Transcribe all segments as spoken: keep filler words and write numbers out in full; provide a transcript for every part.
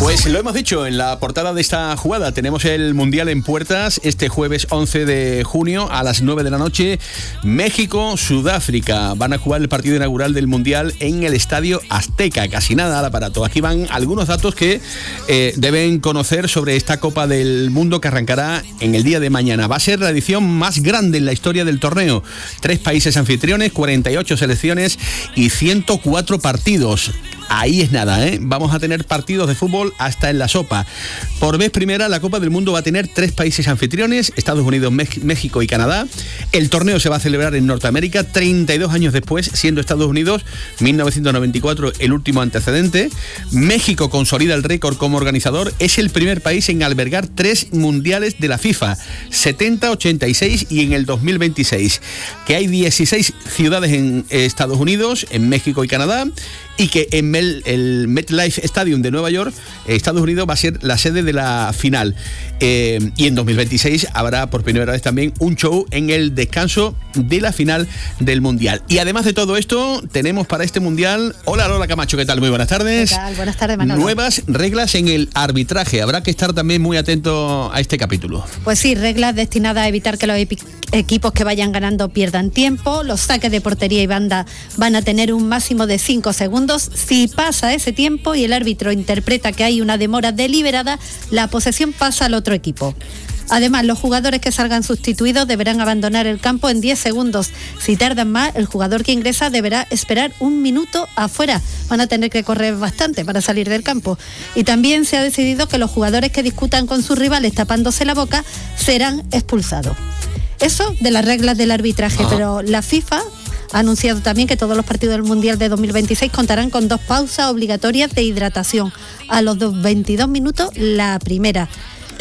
Pues lo hemos dicho en la portada de esta jugada, tenemos el Mundial en puertas este jueves once de junio a las nueve de la noche. México, Sudáfrica van a jugar el partido inaugural del Mundial en el Estadio Azteca, casi nada al aparato. Aquí van algunos datos que eh, deben conocer sobre esta Copa del Mundo que arrancará en el día de mañana. Va a ser la edición más grande en la historia del torneo. Tres países anfitriones, cuarenta y ocho selecciones y ciento cuatro partidos. Ahí es nada, ¿eh? Vamos a tener partidos de fútbol hasta en la sopa. Por vez primera, la Copa del Mundo va a tener tres países anfitriones, Estados Unidos, México y Canadá. El torneo se va a celebrar en Norteamérica treinta y dos años después, siendo Estados Unidos, mil novecientos noventa y cuatro, el último antecedente. México consolida el récord como organizador. Es el primer país en albergar tres mundiales de la FIFA, setenta, ochenta y seis y en el dos mil veintiséis. Que hay dieciséis ciudades en Estados Unidos, en México y Canadá, y que en el, el MetLife Stadium de Nueva York, Estados Unidos va a ser la sede de la final. Eh, y en dos mil veintiséis habrá por primera vez también un show en el descanso de la final del Mundial. Y además de todo esto, tenemos para este Mundial... Hola Lola Camacho, ¿qué tal? Muy buenas tardes. ¿Qué tal? Buenas tardes, Manolo. Nuevas reglas en el arbitraje. Habrá que estar también muy atento a este capítulo. Pues sí, reglas destinadas a evitar que los epi- equipos que vayan ganando pierdan tiempo. Los saques de portería y banda van a tener un máximo de cinco segundos. Si pasa ese tiempo y el árbitro interpreta que hay una demora deliberada, la posesión pasa al otro equipo. Además, los jugadores que salgan sustituidos deberán abandonar el campo en diez segundos. Si tardan más, el jugador que ingresa deberá esperar un minuto afuera. Van a tener que correr bastante para salir del campo. Y también se ha decidido que los jugadores que discutan con sus rivales tapándose la boca serán expulsados. Eso de las reglas del arbitraje, Ajá. Pero la FIFA ha anunciado también que todos los partidos del Mundial de dos mil veintiséis contarán con dos pausas obligatorias de hidratación. A los veintidós minutos, la primera.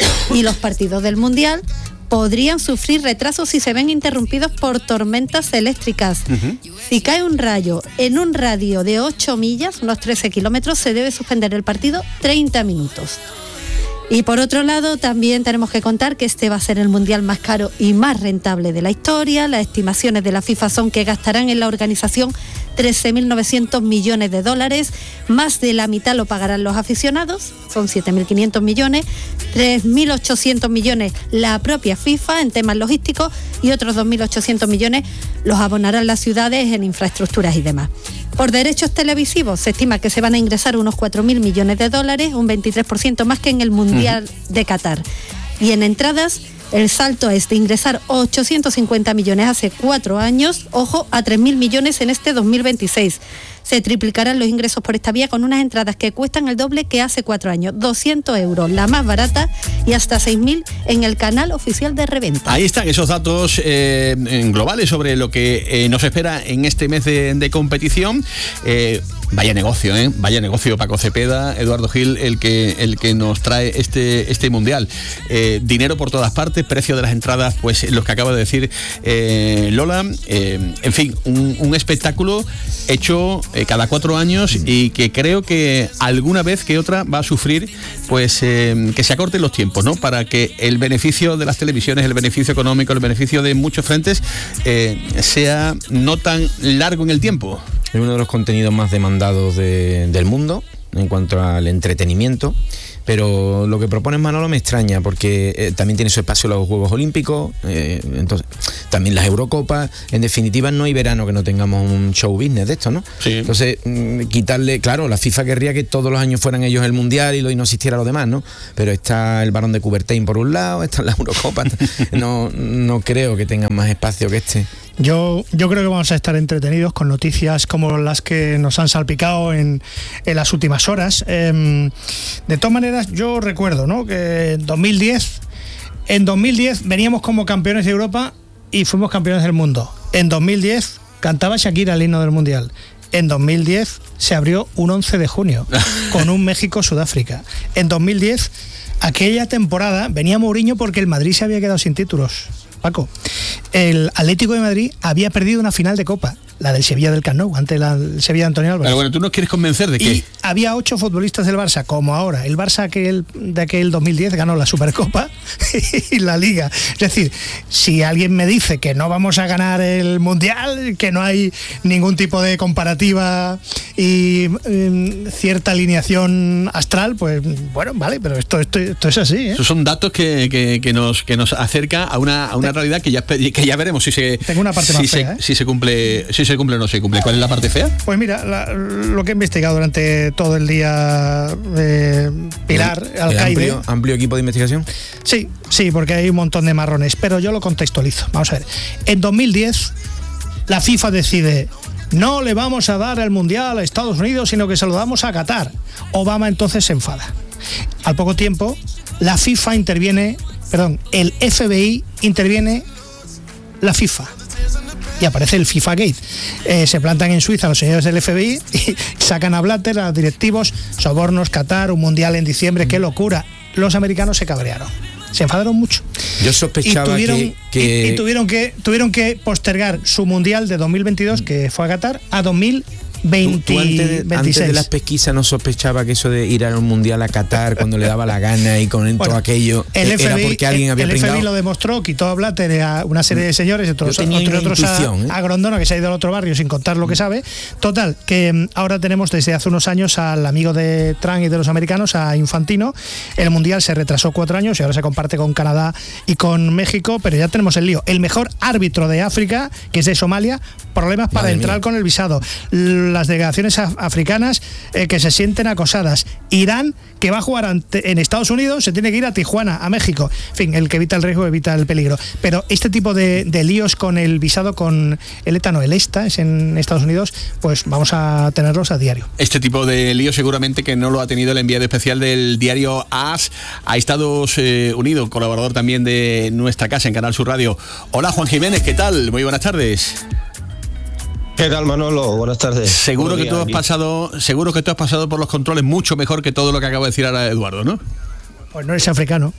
Y los partidos del Mundial podrían sufrir retrasos si se ven interrumpidos por tormentas eléctricas. Uh-huh. Si cae un rayo en un radio de ocho millas, unos trece kilómetros, se debe suspender el partido treinta minutos. Y por otro lado, también tenemos que contar que este va a ser el Mundial más caro y más rentable de la historia. Las estimaciones de la FIFA son que gastarán en la organización trece mil novecientos millones de dólares. Más de la mitad lo pagarán los aficionados, son siete mil quinientos millones. tres mil ochocientos millones la propia FIFA en temas logísticos y otros dos mil ochocientos millones los abonarán las ciudades en infraestructuras y demás. Por derechos televisivos se estima que se van a ingresar unos cuatro mil millones de dólares, un veintitrés por ciento más que en el Mundial uh-huh. de Qatar. Y en entradas, el salto es de ingresar ochocientos cincuenta millones hace cuatro años, ojo, a tres mil millones en este dos mil veintiséis. Se triplicarán los ingresos por esta vía con unas entradas que cuestan el doble que hace cuatro años, doscientos euros, la más barata, y hasta seis mil en el canal oficial de reventa. Ahí están esos datos eh, globales sobre lo que eh, nos espera en este mes de, de competición. Eh, Vaya negocio, ¿eh? Vaya negocio, Paco Cepeda, Eduardo Gil, el que, el que nos trae este, este Mundial. Eh, dinero por todas partes, precio de las entradas, pues los que acaba de decir eh, Lola. Eh, en fin, un, un espectáculo hecho eh, cada cuatro años y que creo que alguna vez que otra va a sufrir, pues eh, que se acorten los tiempos, ¿no? Para que el beneficio de las televisiones, el beneficio económico, el beneficio de muchos frentes eh, sea no tan largo en el tiempo. Es uno de los contenidos más demandados de, del mundo en cuanto al entretenimiento, pero lo que propones, Manolo, me extraña porque eh, también tiene su espacio los Juegos Olímpicos, eh, entonces también las Eurocopas. En definitiva, no hay verano que no tengamos un show business de esto, ¿no? Sí. Entonces, mmm, quitarle, claro, la FIFA querría que todos los años fueran ellos el Mundial y, lo, y no existiera lo demás, ¿no? Pero está el Barón de Coubertin por un lado, está la Eurocopa, no, no creo que tengan más espacio que este. Yo, yo creo que vamos a estar entretenidos con noticias como las que nos han salpicado en, en las últimas horas. Eh, de todas maneras, yo recuerdo, ¿no?, que en dos mil diez, en dos mil diez veníamos como campeones de Europa y fuimos campeones del mundo. En dos mil diez cantaba Shakira el himno del Mundial. En dos mil diez se abrió un once de junio con un México-Sudáfrica. En dos mil diez, aquella temporada, venía Mourinho porque el Madrid se había quedado sin títulos. Paco, el Atlético de Madrid había perdido una final de Copa la del Sevilla del Camp Nou, antes la del Sevilla de Antonio Álvarez. Pero bueno, tú nos quieres convencer de que... Y había ocho futbolistas del Barça, como ahora. El Barça aquel, de aquel dos mil diez ganó la Supercopa y la Liga. Es decir, si alguien me dice que no vamos a ganar el Mundial, que no hay ningún tipo de comparativa y eh, cierta alineación astral, pues bueno, vale, pero esto, esto, esto es así, ¿eh? Esos son datos que, que, que nos que nos acerca a una, a una realidad que ya, que ya veremos si se... Tengo una parte si más se, fea, ¿eh? si se cumple, si se cumple o no se cumple. ¿Cuál es la parte fea? Pues mira, la, lo que he investigado durante todo el día, eh, Pilar, ¿El Alcaide. amplio, amplio equipo de investigación? Sí, sí, porque hay un montón de marrones, pero yo lo contextualizo. Vamos a ver. En dos mil diez, la FIFA decide: no le vamos a dar el Mundial a Estados Unidos, sino que se lo damos a Qatar. Obama entonces se enfada. Al poco tiempo, la FIFA interviene, perdón, el F B I interviene la FIFA. Y aparece el FIFA Gate. Eh, se plantan en Suiza los señores del F B I y sacan a Blatter, a los directivos, sobornos, Qatar, un mundial en diciembre, qué locura. Los americanos se cabrearon, se enfadaron mucho. Yo sospechaba y tuvieron, que... que... Y, y tuvieron que tuvieron que postergar su mundial de dos mil veintidós, que fue a Qatar, a dos mil veintiséis. ¿Tú, tú antes, de, antes de las pesquisas no sospechaba que eso de ir a un mundial a Qatar cuando le daba la gana y con bueno, todo aquello el era F B I, porque alguien el, había el pringado? F B I lo demostró, quitó a Blatter, a una serie de señores, otros, otros, otros a, ¿eh? a Grondona, que se ha ido al otro barrio sin contar lo que sabe. Total, que ahora tenemos desde hace unos años al amigo de Trump y de los americanos, a Infantino. El mundial se retrasó cuatro años y ahora se comparte con Canadá y con México, pero ya tenemos el lío. El mejor árbitro de África, que es de Somalia, problemas para Madre entrar mía. con el visado. Las delegaciones africanas eh, que se sienten acosadas. Irán, que va a jugar ante, en Estados Unidos, se tiene que ir a Tijuana, a México. En fin, el que evita el riesgo evita el peligro. Pero este tipo de, de líos con el visado, con el ETA, no, el ESTA, es en Estados Unidos, pues vamos a tenerlos a diario. Este tipo de líos seguramente que no lo ha tenido el enviado especial del diario A S a Estados eh, Unidos, colaborador también de nuestra casa en Canal Sur Radio. Hola, Juan Jiménez, ¿qué tal? Muy buenas tardes. ¿Qué tal, Manolo? Buenas tardes. Seguro Buenos que tú has días. pasado, seguro que tú has pasado por los controles mucho mejor que todo lo que acabo de decir ahora Eduardo, ¿no? Pues no eres africano.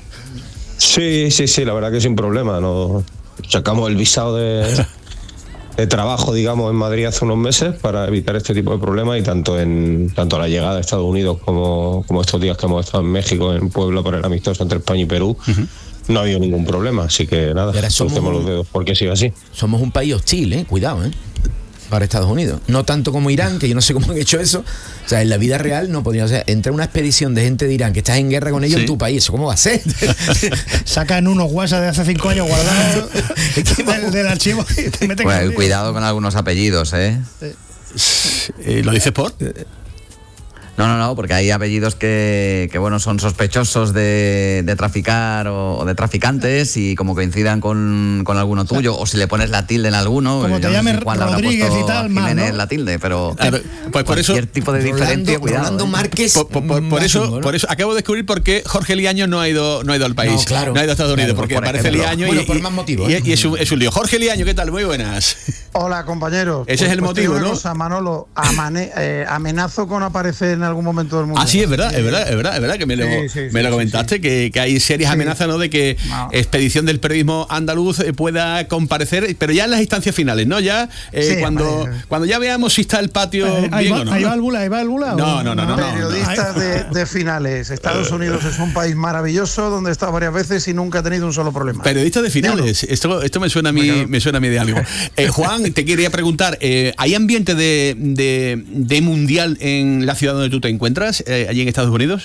Sí, sí, sí, la verdad que sin problema. No sacamos el visado de, de trabajo, digamos, en Madrid hace unos meses para evitar este tipo de problemas, y tanto en tanto a la llegada a Estados Unidos como, como estos días que hemos estado en México, en Puebla, por el amistoso entre España y Perú, uh-huh. no ha habido ningún problema. Así que nada, crucemos los dedos porque siga así. Somos un país hostil, ¿eh? Cuidado, ¿eh? Para Estados Unidos. No tanto como Irán, que yo no sé cómo han hecho eso. O sea, en la vida real no podría. O sea, entra una expedición de gente de Irán que estás en guerra con ellos sí. en tu país. ¿Eso cómo va a ser? Sacan unos WhatsApp de hace cinco años guardados del, del archivo y te meten bueno, con cuidado con algunos apellidos, ¿eh? Sí. Eh, ¿Lo dices por? No, no, no, porque hay apellidos que, que bueno, son sospechosos de, de traficar o, o de traficantes, y como coincidan con, con alguno tuyo, o si le pones la tilde en alguno, como te no llames sé Juan Rodríguez habrá y tal, Jiménez mal, ¿no? la tilde, pero claro, pues por eso, cualquier tipo de diferencia, Rolando, cuidado. Rolando ¿eh? Márquez. Por, por, por, por eso, ¿no? por eso acabo de descubrir por qué Jorge Liaño no ha ido, no ha ido al país, no, claro, no ha ido a Estados Unidos, claro, porque por aparece ejemplo. Liaño bueno, y, por más motivos, y, ¿eh? y es, un, es un lío. Jorge Liaño, ¿qué tal? Muy buenas. Hola, compañeros. Ese pues, es el pues motivo, ¿no? Cosa, Manolo, amane, eh, amenazo con aparecer en algún momento del mundo. Ah, sí, es verdad, es verdad, es verdad, es verdad que me lo, sí, sí, me sí, lo comentaste, sí, sí. Que, que hay serias sí. amenazas, ¿no?, de que no. Expedición del Periodismo Andaluz pueda comparecer, pero ya en las instancias finales, ¿no? Ya eh, sí, cuando, vale. cuando ya veamos si está el patio Eh, ahí bien va, o no. Ahí va el bula, ahí va el bula. No, no, no, no, no, no. Periodistas no. de, de finales. Estados Unidos es un país maravilloso donde he estado varias veces y nunca ha tenido un solo problema. Periodistas de finales, esto, esto me suena a mí, Bueno. me suena a mí de algo. Eh, Juan, te quería preguntar, eh, ¿hay ambiente de, de, de mundial en la ciudad donde tú te encuentras, eh, allí en Estados Unidos?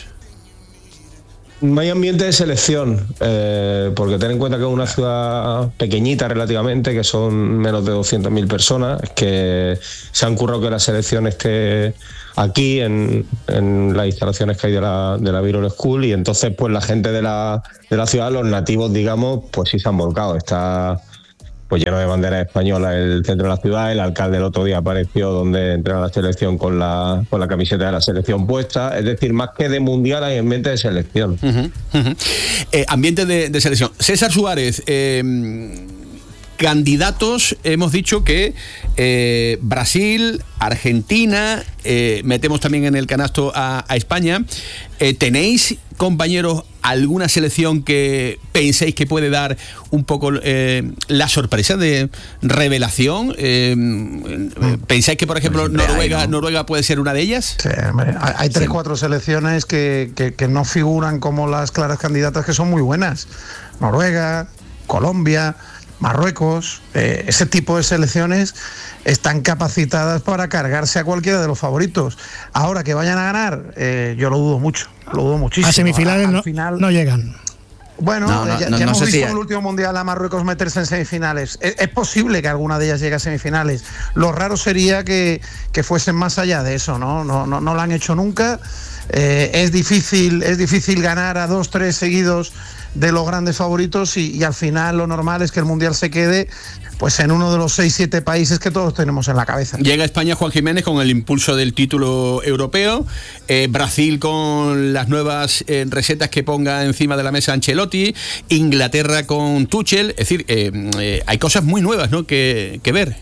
No hay ambiente de selección, eh, porque ten en cuenta que es una ciudad pequeñita relativamente, que son menos de doscientas mil personas, que se han currado que la selección esté aquí en, en las instalaciones que hay de la, de la Viral School, y entonces pues la gente de la, de la ciudad, los nativos, digamos, pues sí se han volcado. Está pues lleno de banderas españolas el centro de la ciudad. El alcalde el otro día apareció donde entrena la selección con la con la camiseta de la selección puesta. Es decir, más que de mundial hay ambiente de selección. Uh-huh, uh-huh. Eh, ambiente de, de selección. César Suárez, eh, candidatos, hemos dicho que eh, Brasil, Argentina, eh, metemos también en el canasto a, a España. Eh, ¿Tenéis compañeros alguna selección que penséis que puede dar un poco eh, la sorpresa de revelación? Eh, ¿Pensáis que, por ejemplo, Noruega, hay, ¿no? Noruega puede ser una de ellas? Sí, hombre, hay, hay tres, sí. cuatro selecciones que, que, que no figuran como las claras candidatas, que son muy buenas. Noruega, Colombia, Marruecos, eh, ese tipo de selecciones están capacitadas para cargarse a cualquiera de los favoritos. Ahora, que vayan a ganar, eh, yo lo dudo mucho, lo dudo muchísimo. A semifinales a, no, final, no llegan. Bueno, no, no, ya, no, ya no hemos sé visto si en el último mundial a Marruecos meterse en semifinales. Es, es posible que alguna de ellas llegue a semifinales. Lo raro sería que, que fuesen más allá de eso, ¿no? No, no, no lo han hecho nunca. Eh, es difícil, es difícil ganar a dos, tres seguidos de los grandes favoritos y, y al final lo normal es que el mundial se quede pues en uno de los seis, siete países que todos tenemos en la cabeza. Llega a España Juan Jiménez con el impulso del título europeo, eh, Brasil con las nuevas eh, recetas que ponga encima de la mesa Ancelotti, Inglaterra con Tuchel, es decir, eh, eh, hay cosas muy nuevas, ¿no?, que, que ver.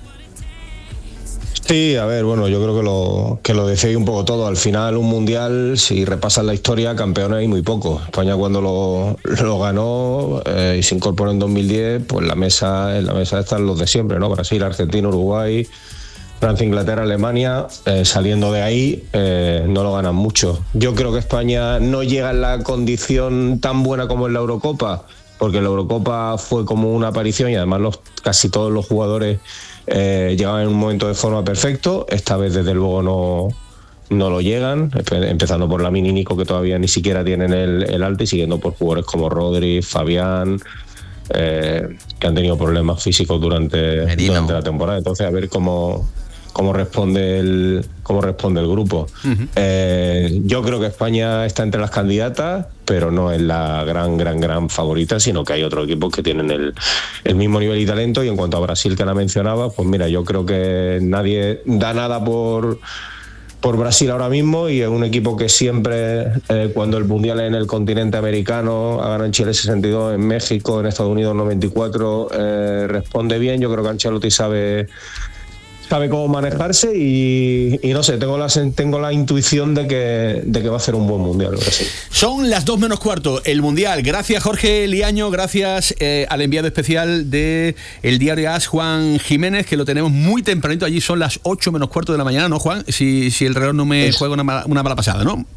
Sí, a ver, bueno, yo creo que lo que lo decía un poco todo. Al final, un mundial, si repasas la historia, campeones hay muy pocos. España, cuando lo, lo ganó eh, y se incorporó en dos mil diez, pues la mesa, en la mesa están los de siempre, ¿no? Brasil, Argentina, Uruguay, Francia, Inglaterra, Alemania. Eh, saliendo de ahí, eh, no lo ganan mucho. Yo creo que España no llega en la condición tan buena como en la Eurocopa, porque la Eurocopa fue como una aparición y además los, casi todos los jugadores Eh, llegaban en un momento de forma perfecto. Esta vez desde luego no, no lo llegan, empezando por Lamine y Nico, que todavía ni siquiera tienen el, el alta, y siguiendo por jugadores como Rodri, Fabián, eh, que han tenido problemas físicos durante, durante la temporada. Entonces, a ver cómo, cómo responde el cómo responde el grupo. Uh-huh. Eh, yo creo que España está entre las candidatas, pero no es la gran, gran, gran favorita, sino que hay otros equipos que tienen el, el mismo nivel y talento. Y en cuanto a Brasil, que la mencionaba, pues mira, yo creo que nadie da nada por, por Brasil ahora mismo, y es un equipo que siempre, eh, cuando el Mundial es en el continente americano, ha ganado en Chile sesenta y dos, en México, en Estados Unidos noventa y cuatro, eh, responde bien. Yo creo que Ancelotti sabe... sabe cómo manejarse y, y no sé, tengo la, tengo la intuición de que, de que va a hacer un buen mundial. Sí. Son las dos menos cuarto, el mundial. Gracias, Jorge Liaño, gracias eh, al enviado especial de el diario AS, Juan Jiménez, que lo tenemos muy tempranito. Allí son las ocho menos cuarto de la mañana, ¿no, Juan? Si, si el reloj no me Eso. juega una mala, una mala pasada, ¿no?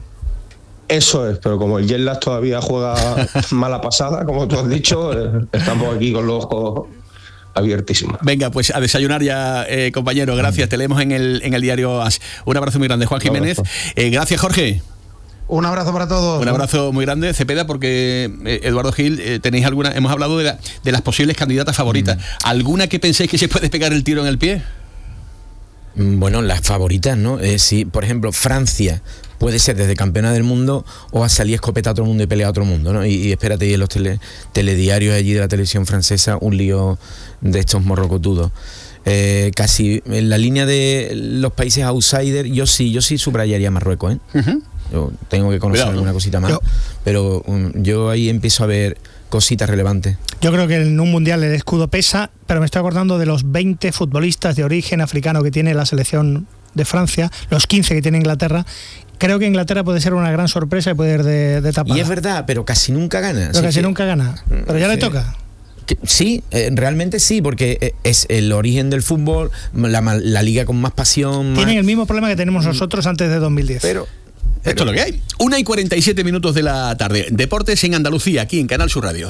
Eso es, pero como el jet lag todavía juega mala pasada, como tú has dicho, eh, estamos aquí con los ojos abiertísimo. Venga, pues a desayunar ya, eh, compañero. Gracias, te leemos en el, en el diario AS. Un abrazo muy grande, Juan Jiménez. Eh, gracias, Jorge. Un abrazo para todos. Un abrazo muy grande, Cepeda, porque eh, Eduardo Gil, eh, tenéis alguna, hemos hablado de, la, de las posibles candidatas favoritas. Mm. ¿Alguna que penséis que se puede pegar el tiro en el pie? Bueno, las favoritas, ¿no? Eh, sí, por ejemplo, Francia puede ser desde campeona del mundo o a salir escopeta a otro mundo y pelear a otro mundo, ¿no? Y, y espérate, y en los tele, telediarios allí de la televisión francesa, un lío de estos morrocotudos. Eh, casi en la línea de los países outsiders, yo sí, yo sí subrayaría Marruecos, ¿eh? Uh-huh. Yo tengo que conocer Cuidado, alguna ¿no? cosita más, yo, pero um, yo ahí empiezo a ver cositas relevantes. Yo creo que en un mundial el escudo pesa, pero me estoy acordando de los veinte futbolistas de origen africano que tiene la selección de Francia, los quince que tiene Inglaterra. Creo que Inglaterra puede ser una gran sorpresa y puede ir de, de tapada. Y es verdad, pero casi nunca gana. Pero casi que, nunca gana, pero ya sí. le toca. Que, sí, eh, realmente sí, porque es el origen del fútbol, la, la liga con más pasión. Tienen más... el mismo problema que tenemos nosotros antes de dos mil diez. Pero... Esto es lo que hay. Una y cuarenta y siete minutos de la tarde. Deportes en Andalucía, aquí en Canal Sur Radio.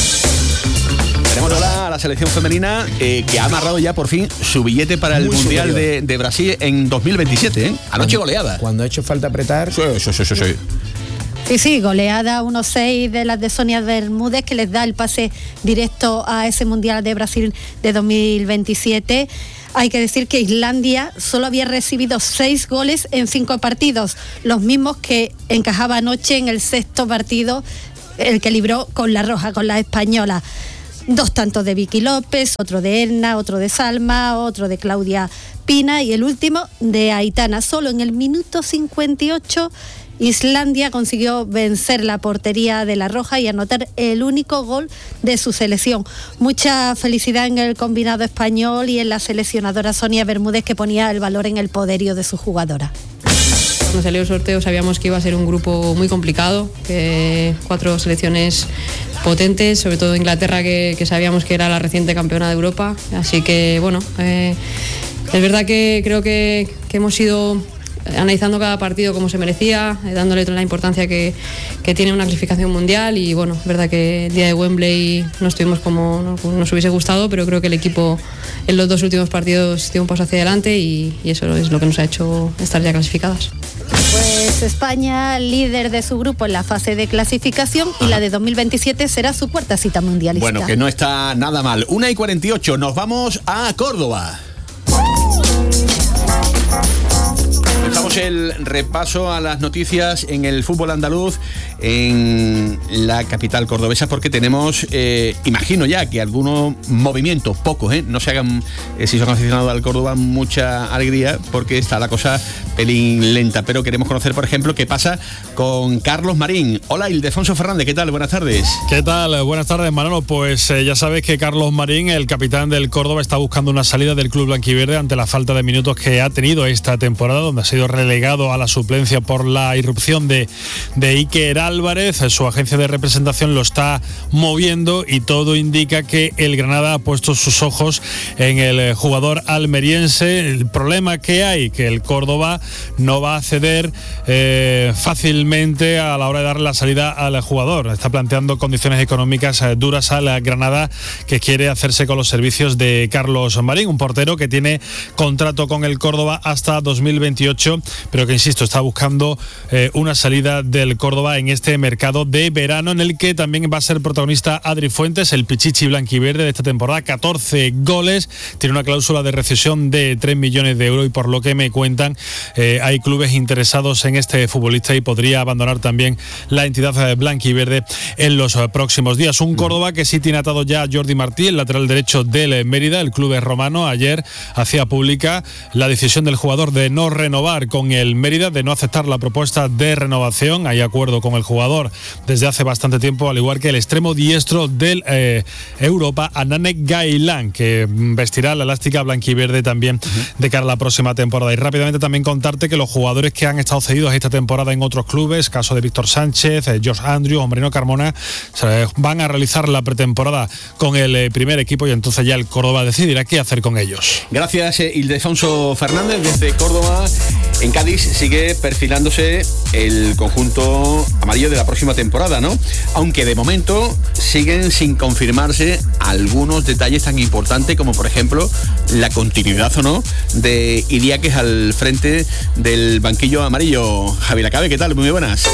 Tenemos ahora a la selección femenina eh, que ha amarrado ya por fin su billete para el Muy Mundial de, de Brasil en dos mil veintisiete. ¿eh? Anoche goleada. Cuando ha hecho falta apretar. Sí, sí, sí, sí, sí. Sí, sí, goleada uno seis de las de Sonia Bermúdez, que les da el pase directo a ese Mundial de Brasil de dos mil veintisiete. Hay que decir que Islandia solo había recibido seis goles en cinco partidos, los mismos que encajaba anoche en el sexto partido, el que libró con la roja, con la española. Dos tantos de Vicky López, otro de Erna, otro de Salma, otro de Claudia Pina y el último de Aitana. Solo en el minuto cincuenta y ocho Islandia consiguió vencer la portería de la roja y anotar el único gol de su selección. Mucha felicidad en el combinado español y en la seleccionadora Sonia Bermúdez, que ponía el valor en el poderío de su jugadora. Cuando salió el sorteo sabíamos que iba a ser un grupo muy complicado, que cuatro selecciones potentes, sobre todo Inglaterra, que, que sabíamos que era la reciente campeona de Europa. Así que, bueno, eh, es verdad que creo que, que hemos ido analizando cada partido como se merecía, eh, dándole toda la importancia que, que tiene una clasificación mundial. Y bueno, es verdad que el día de Wembley no estuvimos como nos, nos hubiese gustado, pero creo que el equipo en los dos últimos partidos dio un paso hacia adelante y, y eso es lo que nos ha hecho estar ya clasificadas. Pues España, líder de su grupo en la fase de clasificación, y la de dos mil veintisiete será su cuarta cita mundialista. Bueno, que no está nada mal. una y cuarenta y ocho, nos vamos a Córdoba. Empezamos el repaso a las noticias en el fútbol andaluz en la capital cordobesa, porque tenemos, eh, imagino ya que algunos movimientos, pocos, ¿eh? no se hagan, eh, si son aficionados al Córdoba, mucha alegría, porque está la cosa pelín lenta, pero queremos conocer, por ejemplo, qué pasa con Carlos Marín. Hola, Ildefonso Fernández, ¿qué tal? Buenas tardes. ¿Qué tal? Buenas tardes, Manolo. Pues eh, ya sabes que Carlos Marín, el capitán del Córdoba, está buscando una salida del club blanquiverde ante la falta de minutos que ha tenido esta temporada, donde ha sido relegado a la suplencia por la irrupción de, de Iker Álvarez. Su agencia de representación lo está moviendo y todo indica que el Granada ha puesto sus ojos en el jugador almeriense. El problema que hay, que el Córdoba no va a ceder eh, fácilmente a la hora de darle la salida al jugador. Está planteando condiciones económicas eh, duras a la Granada, que quiere hacerse con los servicios de Carlos Marín, un portero que tiene contrato con el Córdoba hasta dos mil veintiocho, pero que, insisto, está buscando eh, una salida del Córdoba en este mercado de verano, en el que también va a ser protagonista Adri Fuentes, el pichichi blanquiverde de esta temporada. catorce goles, tiene una cláusula de rescisión de tres millones de euros, y por lo que me cuentan, eh, hay clubes interesados en este futbolista y podría abandonar también la entidad blanquiverde en los próximos días. Un Córdoba que sí tiene atado ya a Jordi Martí, el lateral derecho del Mérida. El club romano ayer hacía pública la decisión del jugador de no renovar con el Mérida, de no aceptar la propuesta de renovación. Hay acuerdo con el jugador desde hace bastante tiempo, al igual que el extremo diestro del eh, Europa, Anane Gailán, que vestirá la elástica blanquiverde también uh-huh. de cara a la próxima temporada. Y rápidamente también contarte que los jugadores que han estado cedidos esta temporada en otros clubes, caso de Víctor Sánchez, eh, Josh Andrew o Moreno Carmona, eh, van a realizar la pretemporada con el eh, primer equipo, y entonces ya el Córdoba decidirá qué hacer con ellos. Gracias, eh, Ildefonso Fernández, desde Córdoba. En Cádiz sigue perfilándose el conjunto amarillo de la próxima temporada, ¿no? Aunque de momento siguen sin confirmarse algunos detalles tan importantes como, por ejemplo, la continuidad o no de Idiáquez al frente del banquillo amarillo. Javi Lacabe, ¿qué tal? Muy buenas.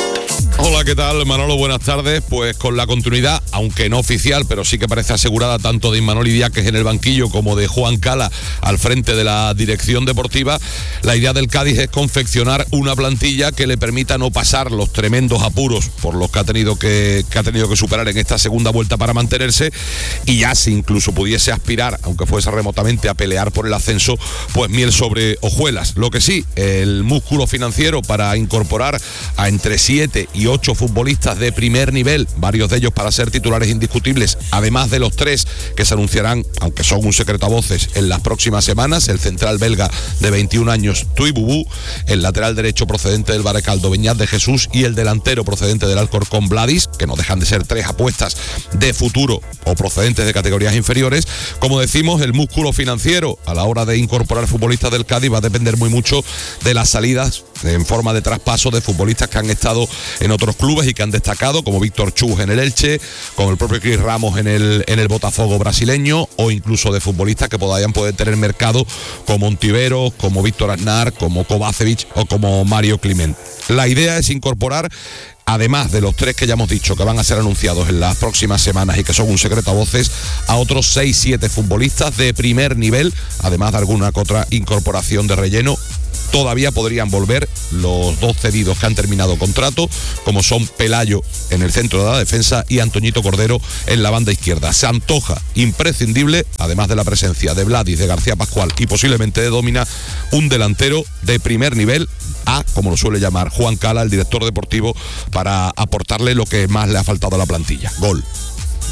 Hola, ¿qué tal, Manolo? Buenas tardes. Pues con la continuidad, aunque no oficial, pero sí que parece asegurada, tanto de Imanol Idiáquez en el banquillo como de Juan Cala al frente de la dirección deportiva, la idea del Cádiz es confeccionar una plantilla que le permita no pasar los tremendos apuros por los que ha tenido que, que ha tenido que superar en esta segunda vuelta para mantenerse, y ya si incluso pudiese aspirar, aunque fuese remotamente, a pelear por el ascenso, pues miel sobre hojuelas. Lo que sí, el músculo financiero para incorporar a entre siete y ocho futbolistas de primer nivel, varios de ellos para ser titulares indiscutibles, además de los tres que se anunciarán, aunque son un secreto a voces, en las próximas semanas: el central belga de veintiún años, Tui Bubú, el lateral derecho procedente del Barecaldo, Beñat de Jesús, y el delantero procedente del Alcorcón, Vladis, que no dejan de ser tres apuestas de futuro o procedentes de categorías inferiores. Como decimos, el músculo financiero a la hora de incorporar futbolistas del Cádiz va a depender muy mucho de las salidas en forma de traspaso de futbolistas que han estado en otros clubes y que han destacado, como Víctor Chus en el Elche, como el propio Cris Ramos en el, en el Botafogo brasileño, o incluso de futbolistas que podrían poder tener mercado, como Ontiveros, como Víctor Aznar, como Kovacevic o como Mario Climent. La idea es incorporar, además de los tres que ya hemos dicho que van a ser anunciados en las próximas semanas y que son un secreto a voces, a otros seis siete futbolistas de primer nivel, además de alguna que otra incorporación de relleno. Todavía podrían volver los dos cedidos que han terminado contrato, como son Pelayo en el centro de la defensa y Antoñito Cordero en la banda izquierda. Se antoja imprescindible, además de la presencia de Vladis, de García Pascual y posiblemente de Domina, un delantero de primer nivel, A, como lo suele llamar Juan Cala, el director deportivo, para aportarle lo que más le ha faltado a la plantilla: gol.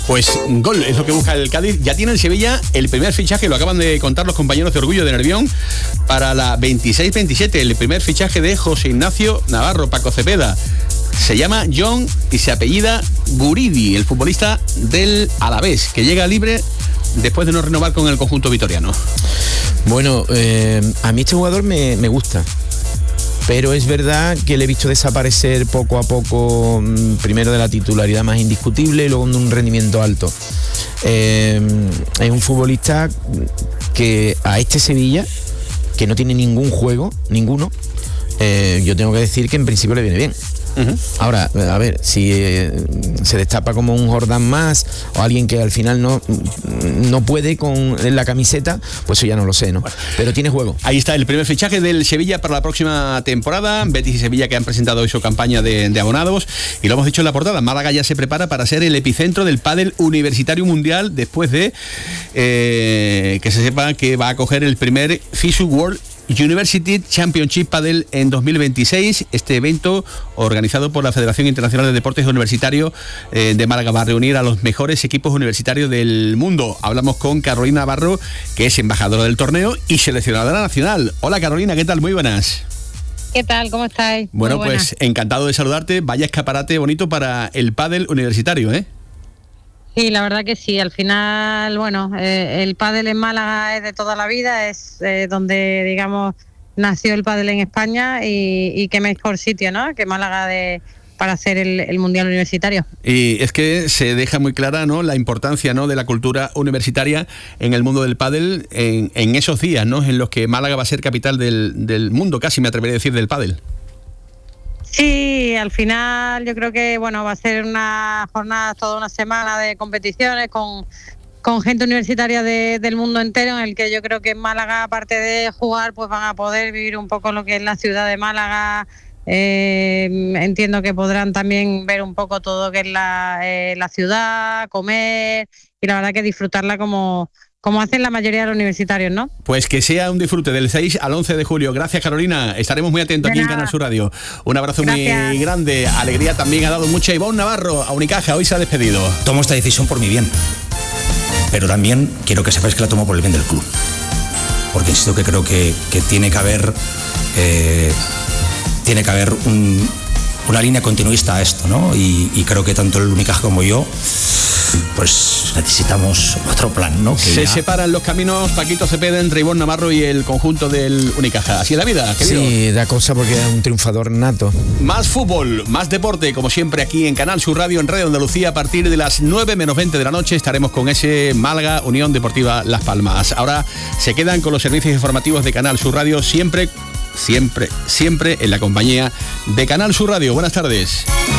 Pues gol es lo que busca el Cádiz. Ya tiene el Sevilla el primer fichaje, lo acaban de contar los compañeros de Orgullo de Nervión, para la veintiséis veintisiete, el primer fichaje de José Ignacio Navarro, Paco Cepeda. Se llama John y se apellida Guridi, el futbolista del Alavés, que llega libre después de no renovar con el conjunto vitoriano. Bueno, eh, a mí este jugador me, me gusta, pero es verdad que le he visto desaparecer poco a poco, primero de la titularidad más indiscutible y luego de un rendimiento alto. Eh, es un futbolista que a este Sevilla, que no tiene ningún juego, ninguno, eh, yo tengo que decir que en principio le viene bien. Uh-huh. Ahora, a ver, si eh, se destapa como un Jordán más o alguien que al final no, no puede con la camiseta, pues eso ya no lo sé, ¿no? Bueno, pero tiene juego. Ahí está el primer fichaje del Sevilla para la próxima temporada. Betis y Sevilla, que han presentado hoy su campaña de, de abonados, y lo hemos dicho en la portada, Málaga ya se prepara para ser el epicentro del pádel universitario mundial después de eh, que se sepa que va a acoger el primer FISU World University Championship Padel en dos mil veintiséis. Este evento, organizado por la Federación Internacional de Deportes Universitarios eh, de Málaga, va a reunir a los mejores equipos universitarios del mundo. Hablamos con Carolina Navarro, que es embajadora del torneo y seleccionadora nacional. Hola Carolina, ¿qué tal? Muy buenas. ¿Qué tal? ¿Cómo estáis? Bueno, pues encantado de saludarte. Vaya escaparate bonito para el pádel universitario, ¿eh? Sí, la verdad que sí. Al final, bueno, eh, el pádel en Málaga es de toda la vida, es eh, donde, digamos, nació el pádel en España, y, y qué mejor sitio, ¿no?, que Málaga de, para hacer el, el Mundial Universitario. Y es que se deja muy clara, ¿no?, la importancia, ¿no?, de la cultura universitaria en el mundo del pádel en, en esos días, ¿no?, en los que Málaga va a ser capital del, del mundo, casi me atrevería a decir, del pádel. Sí, al final yo creo que bueno va a ser una jornada, toda una semana de competiciones con, con gente universitaria de, del mundo entero, en el que yo creo que en Málaga, aparte de jugar, pues van a poder vivir un poco lo que es la ciudad de Málaga. Eh, entiendo que podrán también ver un poco todo lo que es la, eh, la ciudad, comer, y la verdad que disfrutarla como... como hacen la mayoría de los universitarios, ¿no? Pues que sea un disfrute del seis al once de julio. Gracias, Carolina. Estaremos muy atentos aquí en Canal Sur Radio. Un abrazo Gracias. Muy grande. Alegría también ha dado mucha. Ivonne Navarro, a Unicaja, hoy se ha despedido. Tomo esta decisión por mi bien, pero también quiero que sepáis que la tomo por el bien del club. Porque insisto que creo que, que tiene que haber, eh, tiene que haber un, una línea continuista a esto, ¿no? Y, y creo que tanto el Unicaja como yo, pues necesitamos otro plan, ¿no? Que se ya... separan los caminos, Paquito Cepeda, entre Ivonne Navarro y el conjunto del Unicaja. Así es la vida, querido. Sí, da cosa porque es un triunfador nato. Más fútbol, más deporte, como siempre aquí en Canal Sur Radio, en Radio Andalucía, a partir de las nueve menos veinte de la noche estaremos con ese Málaga Unión Deportiva Las Palmas. Ahora se quedan con los servicios informativos de Canal Sur Radio, siempre, siempre, siempre en la compañía de Canal Sur Radio. Buenas tardes.